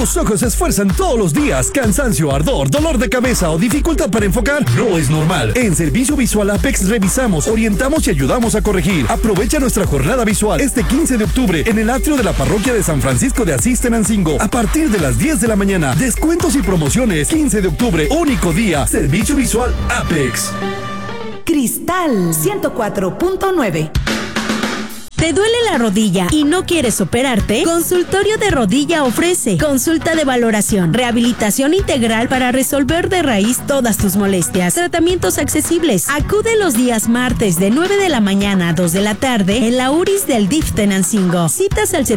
Tus ojos se esfuerzan todos los días. Cansancio, ardor, dolor de cabeza o dificultad para enfocar no es normal. En Servicio Visual Apex revisamos, orientamos y ayudamos a corregir. Aprovecha nuestra jornada visual este 15 de octubre en el atrio de la parroquia de San Francisco de Asís Tenancingo a partir de las 10 de la mañana. Descuentos y promociones. 15 de octubre, único día. Servicio Visual Apex. Cristal 104.9. ¿Te duele la rodilla y no quieres operarte? Consultorio de Rodilla ofrece consulta de valoración, rehabilitación integral para resolver de raíz todas tus molestias, tratamientos accesibles. Acude los días martes de 9 de la mañana a 2 de la tarde en la URIS del DIF Tenancingo. Citas al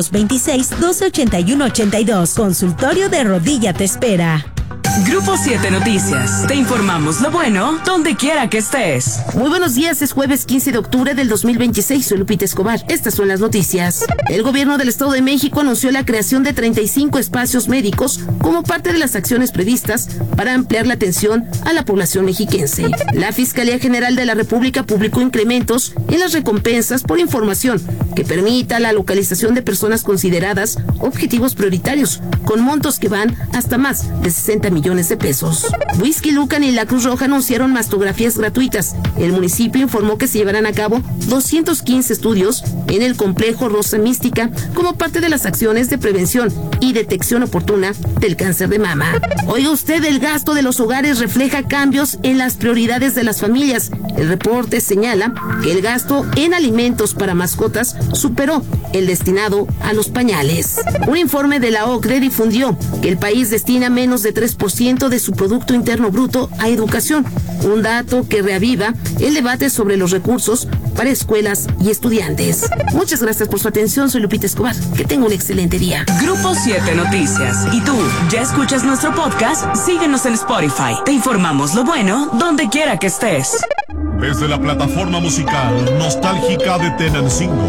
7226-1281-82. Consultorio de Rodilla te espera. Grupo 7 Noticias. Te informamos lo bueno donde quiera que estés. Muy buenos días, es jueves 15 de octubre del 2026. Soy Lupita Escobar. Estas son las noticias. El gobierno del Estado de México anunció la creación de 35 espacios médicos como parte de las acciones previstas para ampliar la atención a la población mexiquense. La Fiscalía General de la República publicó incrementos en las recompensas por información que permita la localización de personas consideradas objetivos prioritarios, con montos que van hasta más de 60 millones de pesos. Whisky Lucan y la Cruz Roja anunciaron mastografías gratuitas. El municipio informó que se llevarán a cabo 215 estudios en el complejo Rosa Mística como parte de las acciones de prevención y detección oportuna del cáncer de mama. Oiga usted, el gasto de los hogares refleja cambios en las prioridades de las familias. El reporte señala que el gasto en alimentos para mascotas superó el destinado a los pañales. Un informe de la OCDE difundió que el país destina menos de 3% de su Producto Interno Bruto a educación, un dato que reaviva el debate sobre los recursos para escuelas y estudiantes. Muchas gracias por su atención, soy Lupita Escobar. Que tenga un excelente día. Grupo 7 Noticias. ¿Y tú, ya escuchas nuestro podcast? Síguenos en Spotify. Te informamos lo bueno donde quiera que estés. Desde la plataforma musical nostálgica de Tenancingo,